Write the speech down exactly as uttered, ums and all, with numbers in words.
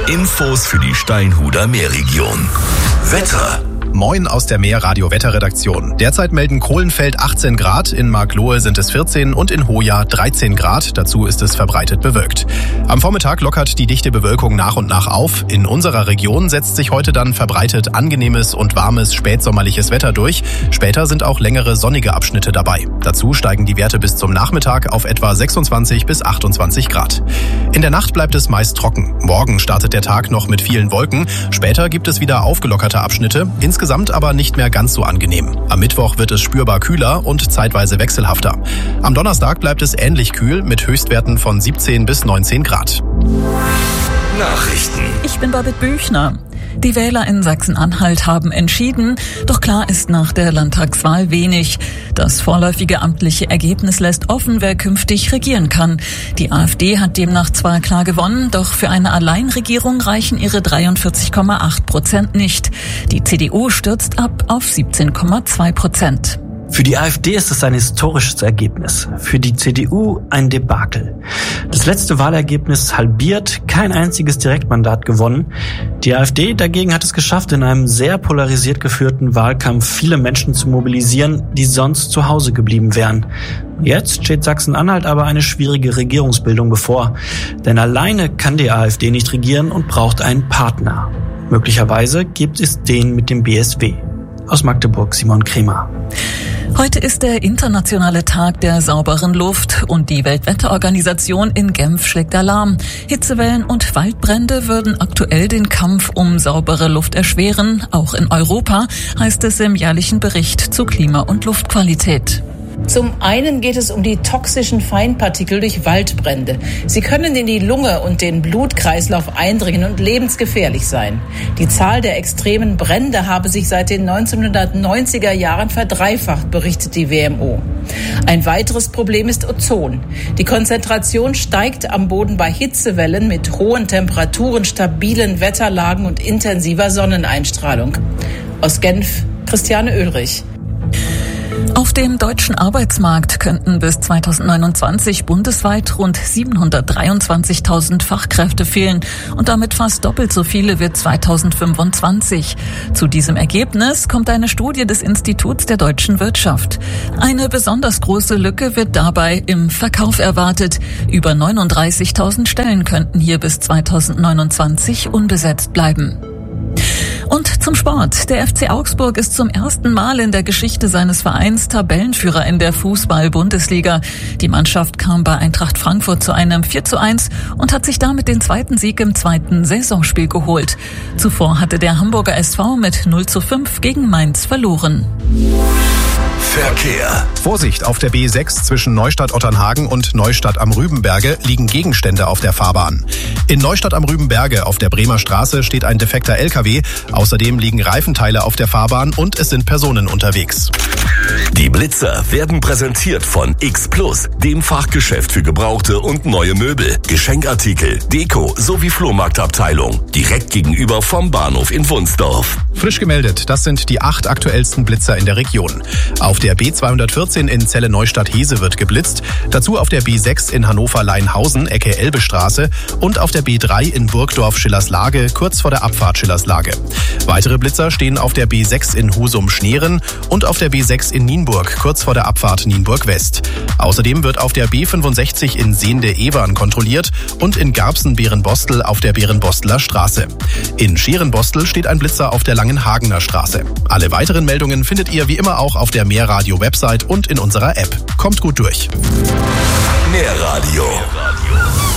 Infos für die Steinhuder Meerregion. Wetter. Moin aus der Meer-Radio-Wetter-Redaktion. Derzeit melden Kohlenfeld achtzehn Grad, in Marklohe sind es vierzehn und in Hoya dreizehn Grad. Dazu ist es verbreitet bewölkt. Am Vormittag lockert die dichte Bewölkung nach und nach auf. In unserer Region setzt sich heute dann verbreitet angenehmes und warmes spätsommerliches Wetter durch. Später sind auch längere sonnige Abschnitte dabei. Dazu steigen die Werte bis zum Nachmittag auf etwa sechsundzwanzig bis achtundzwanzig Grad. In der Nacht bleibt es meist trocken. Morgen startet der Tag noch mit vielen Wolken. Später gibt es wieder aufgelockerte Abschnitte. Insgesamt aber nicht mehr ganz so angenehm. Am Mittwoch wird es spürbar kühler und zeitweise wechselhafter. Am Donnerstag bleibt es ähnlich kühl mit Höchstwerten von siebzehn bis neunzehn Grad. Nachrichten. Ich bin Babette Büchner. Die Wähler in Sachsen-Anhalt haben entschieden, doch klar ist nach der Landtagswahl wenig. Das vorläufige amtliche Ergebnis lässt offen, wer künftig regieren kann. Die AfD hat demnach zwar klar gewonnen, doch für eine Alleinregierung reichen ihre dreiundvierzig Komma acht Prozent nicht. Die C D U stürzt ab auf siebzehn Komma zwei Prozent. Für die AfD ist es ein historisches Ergebnis, für die C D U ein Debakel. Das letzte Wahlergebnis halbiert, kein einziges Direktmandat gewonnen. Die AfD dagegen hat es geschafft, in einem sehr polarisiert geführten Wahlkampf viele Menschen zu mobilisieren, die sonst zu Hause geblieben wären. Jetzt steht Sachsen-Anhalt aber eine schwierige Regierungsbildung bevor, denn alleine kann die AfD nicht regieren und braucht einen Partner. Möglicherweise gibt es den mit dem B S W. Aus Magdeburg Simon Kremer. Heute ist der internationale Tag der sauberen Luft und die Weltwetterorganisation in Genf schlägt Alarm. Hitzewellen und Waldbrände würden aktuell den Kampf um saubere Luft erschweren. Auch in Europa, heißt es im jährlichen Bericht zu Klima- und Luftqualität. Zum einen geht es um die toxischen Feinpartikel durch Waldbrände. Sie können in die Lunge und den Blutkreislauf eindringen und lebensgefährlich sein. Die Zahl der extremen Brände habe sich seit den neunzehnhundertneunziger Jahren verdreifacht, berichtet die W M O. Ein weiteres Problem ist Ozon. Die Konzentration steigt am Boden bei Hitzewellen mit hohen Temperaturen, stabilen Wetterlagen und intensiver Sonneneinstrahlung. Aus Genf, Christiane Oehlrich. Auf dem deutschen Arbeitsmarkt könnten bis zweitausendneunundzwanzig bundesweit rund siebenhundertdreiundzwanzigtausend Fachkräfte fehlen und damit fast doppelt so viele wie zweitausendfünfundzwanzig. Zu diesem Ergebnis kommt eine Studie des Instituts der deutschen Wirtschaft. Eine besonders große Lücke wird dabei im Verkauf erwartet. Über neununddreißigtausend Stellen könnten hier bis zweitausendneunundzwanzig unbesetzt bleiben. Und zum Sport. Der F C Augsburg ist zum ersten Mal in der Geschichte seines Vereins Tabellenführer in der Fußball-Bundesliga. Die Mannschaft kam bei Eintracht Frankfurt zu einem vier zu eins und hat sich damit den zweiten Sieg im zweiten Saisonspiel geholt. Zuvor hatte der Hamburger S V mit null zu fünf gegen Mainz verloren. Verkehr. Vorsicht, auf der B sechs zwischen Neustadt-Otternhagen und Neustadt am Rübenberge liegen Gegenstände auf der Fahrbahn. In Neustadt am Rübenberge auf der Bremer Straße steht ein defekter L K W. Außerdem liegen Reifenteile auf der Fahrbahn und es sind Personen unterwegs. Die Blitzer werden präsentiert von X Plus, dem Fachgeschäft für gebrauchte und neue Möbel, Geschenkartikel, Deko sowie Flohmarktabteilung. Direkt gegenüber vom Bahnhof in Wunsdorf. Frisch gemeldet, das sind die acht aktuellsten Blitzer in der Region. Auf der B zweihundertvierzehn in Celle-Neustadt-Hese wird geblitzt, dazu auf der B sechs in Hannover-Leinhausen, Ecke Elbestraße und auf der B drei in Burgdorf-Schillerslage, kurz vor der Abfahrt Schillerslage. Weitere Blitzer stehen auf der B sechs in Husum-Schneeren und auf der B sechs in Nienburg, kurz vor der Abfahrt Nienburg-West. Außerdem wird auf der B fünfundsechzig in Sehnde-Evern kontrolliert und in Garbsen-Berenbostel auf der Berenbosteler Straße. In Scherenbostel steht ein Blitzer auf der Langenhagener Straße. Alle weiteren Meldungen findet ihr wie immer auch auf der Meerradio-Website und in unserer App. Kommt gut durch. Meerradio.